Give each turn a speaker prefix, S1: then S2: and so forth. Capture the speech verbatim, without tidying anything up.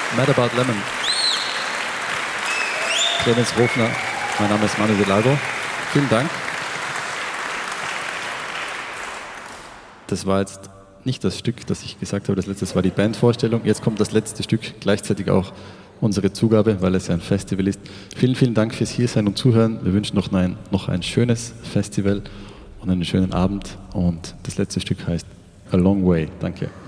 S1: Mad About Lemon. Clemens Rofner, mein Name ist Manu Delago. Vielen Dank. Das war jetzt nicht das Stück, das ich gesagt habe, das letzte war die Bandvorstellung. Jetzt kommt das letzte Stück, gleichzeitig auch unsere Zugabe, weil es ja ein Festival ist. Vielen, vielen Dank fürs Hiersein und Zuhören. Wir wünschen noch ein, noch ein schönes Festival und einen schönen Abend. Und das letzte Stück heißt A Long Way. Danke.